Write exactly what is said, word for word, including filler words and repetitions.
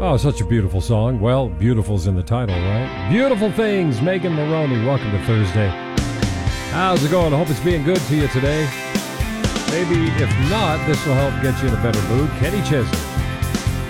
Oh, such a beautiful song. Well, beautiful's in the title, right? Beautiful Things, Megan Moroney. Welcome to Thursday. How's it going? I hope it's being good to you today. Maybe if not, this will help get you in a better mood. Kenny Chesney.